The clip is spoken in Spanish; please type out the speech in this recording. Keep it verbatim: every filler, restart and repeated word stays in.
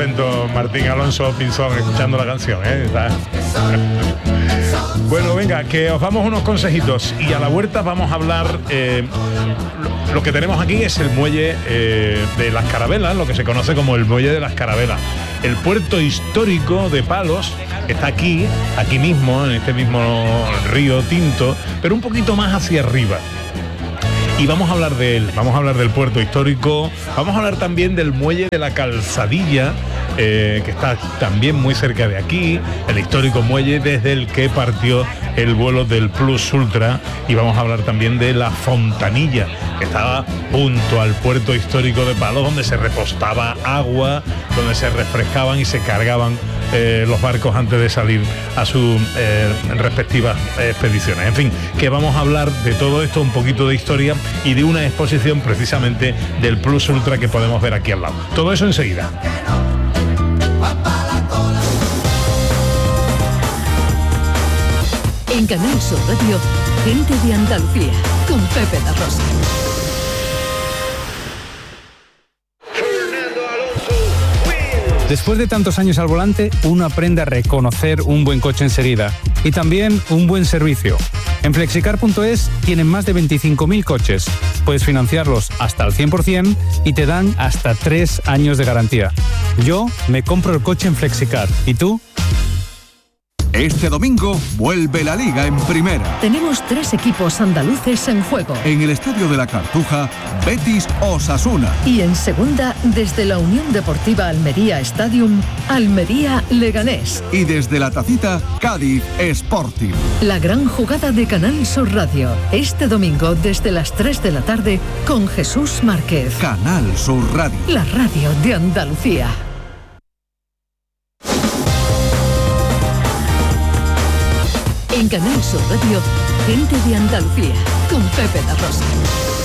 contento Martín Alonso Pinzón escuchando la canción, ¿eh? Está... Bueno, venga, que os damos unos consejitos y a la vuelta vamos a hablar. Eh, lo, lo que tenemos aquí es el muelle eh, de las Carabelas, lo que se conoce como el muelle de las Carabelas. El puerto histórico de Palos está aquí, aquí mismo, en este mismo río Tinto, pero un poquito más hacia arriba. Y vamos a hablar de él, vamos a hablar del puerto histórico, vamos a hablar también del muelle de la Calzadilla, eh, que está también muy cerca de aquí, el histórico muelle desde el que partió el vuelo del Plus Ultra, y vamos a hablar también de la Fontanilla, que estaba junto al puerto histórico de Palos, donde se repostaba agua, donde se refrescaban y se cargaban eh, los barcos antes de salir a sus eh, respectivas expediciones. En fin, que vamos a hablar de todo esto, un poquito de historia y de una exposición precisamente del Plus Ultra que podemos ver aquí al lado. Todo eso enseguida. En Canal Sur Radio, Gente de Andalucía, con Pepe La Rosa. Después de tantos años al volante, uno aprende a reconocer un buen coche enseguida y también un buen servicio. En flexicar punto es tienen más de veinticinco mil coches. Puedes financiarlos hasta el cien por ciento y te dan hasta tres años de garantía. Yo me compro el coche en Flexicar. ¿Y tú? Este domingo vuelve la Liga en Primera. Tenemos tres equipos andaluces en juego. En el Estadio de la Cartuja, Betis Osasuna. Y en Segunda, desde la Unión Deportiva Almería Stadium, Almería Leganés. Y desde la Tacita, Cádiz Sporting. La gran jugada de Canal Sur Radio. Este domingo desde las tres de la tarde con Jesús Márquez. Canal Sur Radio. La radio de Andalucía. En Canal Sur Radio, Gente de Andalucía, con Pepe La Rosa.